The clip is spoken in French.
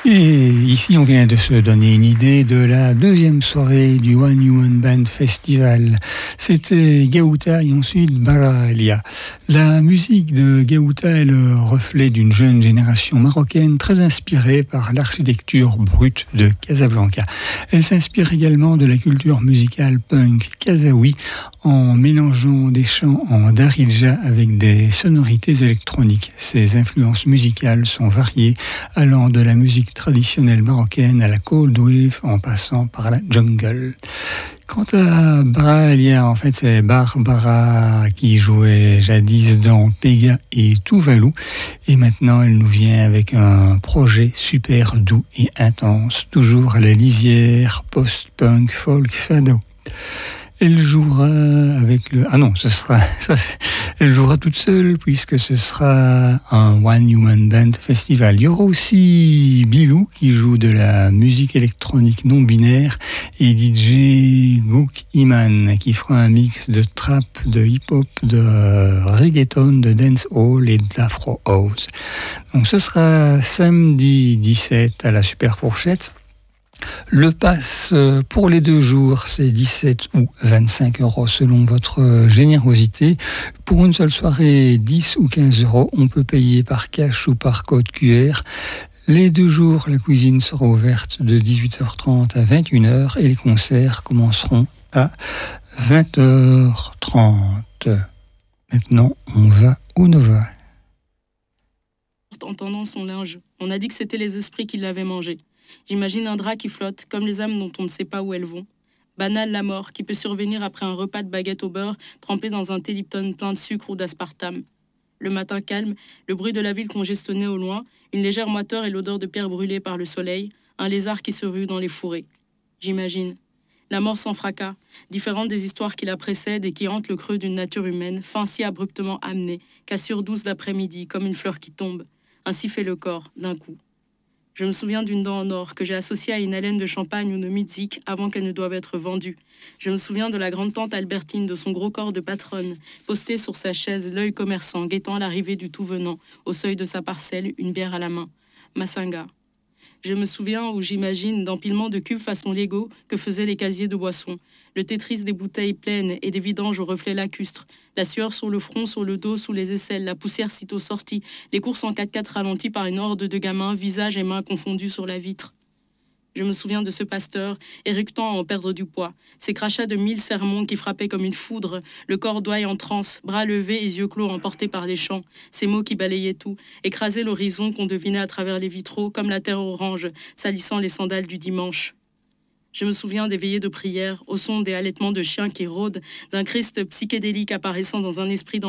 Et ici, on vient de se donner une idée de la deuxième soirée du One Human Band Festival. C'était Gaouta et ensuite Baralia. La musique de Gaouta est le reflet d'une jeune génération marocaine très inspirée par l'architecture brute de Casablanca. Elle s'inspire également de la culture musicale punk kazaoui en mélangeant des chants en darija avec des sonorités électroniques. Ses influences musicales sont variées, allant de la musique traditionnelle marocaine à la cold wave en passant par la jungle. Quant à Baralia, en fait, c'est Barbara qui jouait jadis dans Pega et Tuvalu. Et maintenant, elle nous vient avec un projet super doux et intense, toujours à la lisière post-punk folk fado. Elle jouera avec le... Ah non, elle jouera toute seule puisque ce sera un One Human Band Festival. Il y aura aussi Bilou qui joue de la musique électronique non binaire et DJ Gouk Iman qui fera un mix de trap, de hip-hop, de reggaeton, de dancehall et de l'afro house. Donc ce sera samedi 17 à la Super Fourchette. Le pass pour les 2 jours, c'est 17 ou 25 € selon votre générosité. Pour une seule soirée, 10 ou 15 €. On peut payer par cash ou par code QR. Les 2 jours, la cuisine sera ouverte de 18h30 à 21h et les concerts commenceront à 20h30. Maintenant, on va au Nova. En tendant son linge, on a dit que c'était les esprits qui l'avaient mangé. J'imagine un drap qui flotte, comme les âmes dont on ne sait pas où elles vont. Banale la mort, qui peut survenir après un repas de baguette au beurre, trempé dans un thé Lipton plein de sucre ou d'aspartame. Le matin calme, le bruit de la ville congestionnée au loin, une légère moiteur et l'odeur de pierre brûlée par le soleil, un lézard qui se rue dans les fourrés. J'imagine. La mort sans fracas, différente des histoires qui la précèdent et qui hantent le creux d'une nature humaine, fin si abruptement amenée, cassure douce d'après-midi, comme une fleur qui tombe. Ainsi fait le corps, d'un coup. Je me souviens d'une dent en or que j'ai associée à une haleine de champagne ou de musique avant qu'elle ne doive être vendue. Je me souviens de la grande-tante Albertine, de son gros corps de patronne, posté sur sa chaise, l'œil commerçant, guettant l'arrivée du tout-venant, au seuil de sa parcelle, une bière à la main. Massinga. Je me souviens, ou j'imagine, d'empilement de cubes façon Lego que faisaient les casiers de boissons. Le Tetris des bouteilles pleines et des vidanges au reflet lacustre. La sueur sur le front, sur le dos, sous les aisselles, la poussière sitôt sortie. Les courses en 4x4 ralenties par une horde de gamins, visages et mains confondus sur la vitre. Je me souviens de ce pasteur, éructant à en perdre du poids. Ces crachats de 1000 sermons qui frappaient comme une foudre. Le corps d'ouaille en transe, bras levés et yeux clos emportés par les chants. Ces mots qui balayaient tout, écrasaient l'horizon qu'on devinait à travers les vitraux, comme la terre orange, salissant les sandales du dimanche. Je me souviens des veillées de prière, au son des halètements de chiens qui rôdent, d'un Christ psychédélique apparaissant dans un esprit